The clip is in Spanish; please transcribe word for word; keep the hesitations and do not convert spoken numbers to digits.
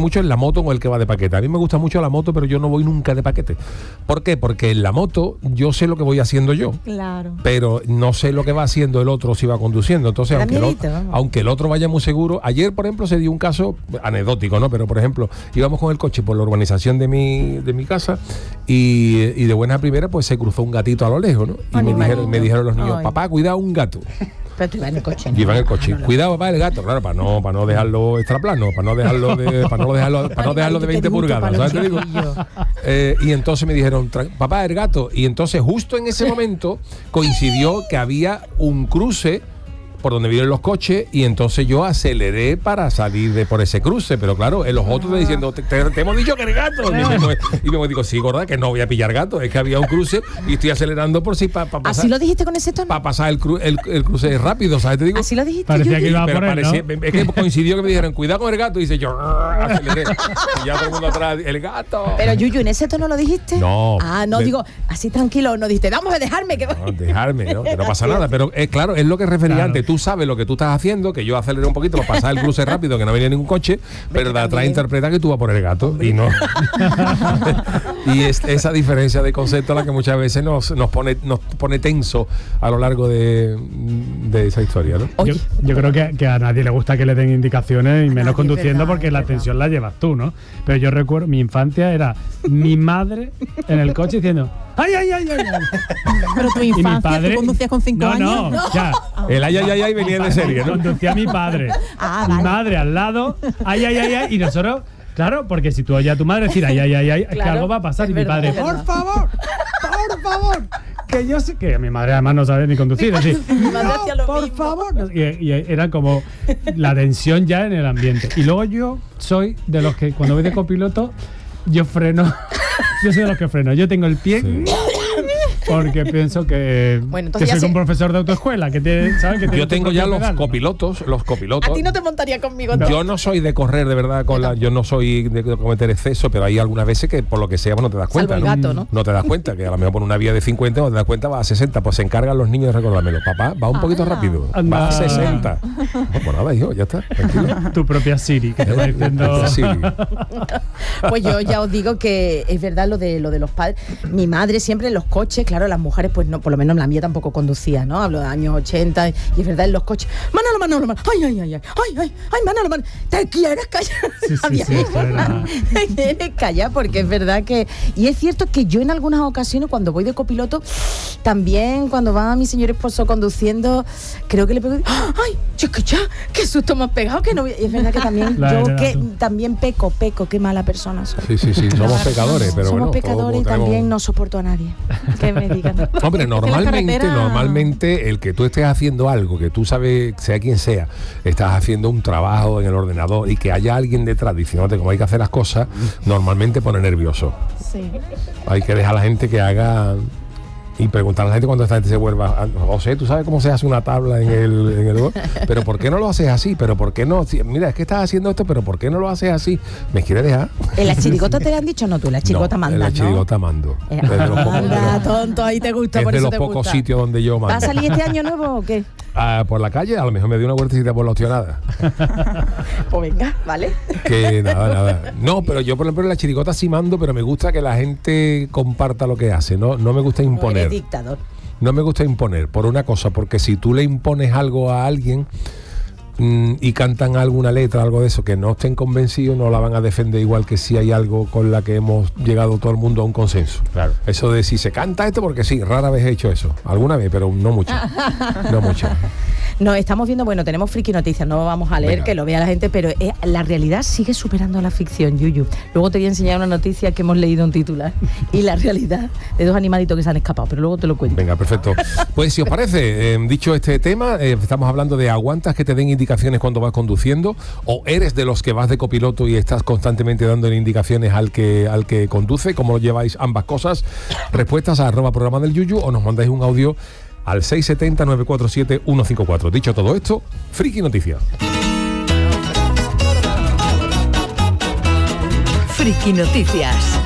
mucho en la moto o el que va de paquete. A mí me gusta mucho la moto, pero yo no voy nunca de paquete. ¿Por qué? Porque en la moto yo sé lo que voy haciendo yo. Claro. Pero no sé lo que va haciendo el otro si va conduciendo. Entonces, aunque el, otro, aunque el otro vaya muy seguro. Ayer, por ejemplo, se dio un caso anecdótico, ¿no? Pero, por ejemplo, íbamos con el coche por la urbanización de mi, de mi casa y, y de buena primera, pues se cruzó un gatito a lo lejos, ¿no? Y me dijeron, me dijeron los niños, Ay. papá, cuidado, un gato. Pero tú ibas en el coche, ¿no? Iba en el coche. Ah, no, cuidado, papá, el gato, claro, para no, para no dejarlo extraplano, para no dejarlo de, para no dejarlo, para no dejarlo de veinte pulgadas, ¿sabes? Te digo. Eh, y entonces me dijeron, papá, el gato. Y entonces justo en ese momento coincidió que había un cruce por donde vienen los coches y entonces yo aceleré para salir de por ese cruce, pero claro, en los otros me diciendo, te, te, te hemos dicho que eres gato. Y me digo, sí, gorda, que no voy a pillar gato, es que había un cruce y estoy acelerando por si para pa pasar. ¿Así lo dijiste con ese tono? Para pasar el, cru, el, el cruce rápido, ¿sabes? Te digo. ¿Así lo dijiste? Parecía Yuyu? que iba a pero por él, parecía, ¿no? Es que coincidió que me dijeron, cuidado con el gato, y dice yo, aceleré. Y ya todo el mundo atrás, el gato. Pero Yuyu, ¿en ese tono lo dijiste? No. Ah, no, me, digo, así tranquilo, no dijiste, vamos a dejarme que... No, dejarme, ¿no? Que no pasa nada, pero es claro, es lo que refería claro. antes, tú sabes lo que tú estás haciendo, que yo aceleré un poquito para pasar el cruce rápido, que no venía ningún coche, pero de atrás interpreta que tú vas por el gato y no. Y es esa diferencia de concepto la que muchas veces nos, nos pone nos pone tenso a lo largo de, de esa historia, ¿no? Yo, yo creo que, que a nadie le gusta que le den indicaciones y menos nadie, conduciendo verdad, porque la atención la llevas tú, ¿no? Pero yo recuerdo, mi infancia era mi madre en el coche diciendo ¡ay, ay, ay, ay! ay. Pero tu infancia, padre, ¿tú conducías con cinco no, años? No, no, ya. El ay, ay, ay, ay venía de serie, ¿no? Conducía mi padre. Ah, mi vale. madre al lado, ¡ay, ay, ay, ay! Y nosotros, claro, porque si tú oyes a tu madre decir ¡ay, ay, ay, ay! Claro, es que algo va a pasar. Y verdad, mi padre, por favor, por favor, que yo sé que mi madre además no sabe ni conducir. Así, mi madre hacía lo por mismo. favor. Y, y era como la tensión ya en el ambiente. Y luego yo soy de los que cuando voy de copiloto, yo freno. Yo soy de los que freno. Yo tengo el pie. Sí. Porque pienso que, bueno, que soy se... un profesor de autoescuela que tiene, ¿saben? Que tiene yo tengo ya los pedal, copilotos, ¿no? los copilotos. A ti no te montaría conmigo. No. Yo no soy de correr de verdad con la, yo no soy de cometer exceso, pero hay algunas veces que por lo que sea pues no te das cuenta. Salvo el gato, ¿no? No te das cuenta, que a lo mejor por una vía de cincuenta no te das cuenta, va a sesenta, pues se encargan los niños de recordármelo. Papá, va un poquito ah, rápido, anda. Va a sesenta. Pues nada, hijo, ya está, tranquilo. Tu propia Siri, que te va diciendo. Siri. Pues yo ya os digo que es verdad lo de lo de los padres. Mi madre siempre en los coches, claro, las mujeres pues no, por lo menos la mía tampoco conducía, ¿no? Hablo de años ochenta y es verdad en los coches. Manolo, Manolo, Manolo. Ay, ay, ay, ay, ay, ay, ay, Manolo, Manolo. ¿Te quieres callar? Sí, sí, sí, ¿Te quieres callar? Porque es verdad que... Y es cierto que yo en algunas ocasiones cuando voy de copiloto, también cuando va mi señor esposo conduciendo, creo que le pego... ¡Ay! Chica, ya, qué susto me has pegado, que no... Y es verdad que también la yo que tú. también peco, peco, qué mala persona soy. Sí, sí, sí, somos pecadores, pero somos bueno. pecadores y tenemos... también no soporto a nadie. Que me digan. Hombre, normalmente, carretera... normalmente el que tú estés haciendo algo, que tú sabes, sea quien sea, estás haciendo un trabajo en el ordenador y que haya alguien detrás diciéndote cómo hay que hacer las cosas, normalmente pone nervioso. Sí. Hay que dejar a la gente que haga y preguntar a la gente cuando esta gente se vuelva. José, ¿tú sabes cómo se hace una tabla en el, en el pero ¿por qué no lo haces así? ¿Pero por qué no? Mira, es que estás haciendo esto, pero ¿por qué no lo haces así? ¿Me quieres dejar? ¿En la chirigota te la han dicho? No, tú la chirigota no, mandas, en la chirigota ¿no? mando. Eh, anda, tonto, ahí te gusta, es por de eso los te pocos gusta. sitios donde yo mando. ¿Va a salir este año nuevo o qué? Ah, por la calle, a lo mejor me dio una vueltecita por la opcionada. Pues venga, ¿vale? Que nada, nada. No, pero yo por ejemplo en la chirigota sí mando, pero me gusta que la gente comparta lo que hace, no, no me gusta imponer. No eres dictador. No me gusta imponer, por una cosa, porque si tú le impones algo a alguien mmm, y cantan alguna letra, algo de eso, que no estén convencidos, no la van a defender igual que si hay algo con la que hemos llegado todo el mundo a un consenso. Claro. Eso de si se canta esto, porque sí, rara vez he hecho eso. Alguna vez, pero no mucho. No mucho. No, estamos viendo, bueno, tenemos friki noticias, no vamos a leer, venga, que lo vea la gente, pero eh, la realidad sigue superando a la ficción, Yuyu. Luego te voy a enseñar una noticia que hemos leído en titular y la realidad de dos animalitos que se han escapado, pero luego te lo cuento. Venga, perfecto. Pues si os parece, eh, dicho este tema, eh, estamos hablando de aguantas que te den indicaciones cuando vas conduciendo, o eres de los que vas de copiloto y estás constantemente dándole indicaciones al que al que conduce. ¿Cómo lo lleváis ambas cosas? Respuestas a arroba programa del Yuyu o nos mandáis un audio al seis siete cero, nueve cuatro siete, uno cinco cuatro. Dicho todo esto, Friki Noticias. Friki Noticias.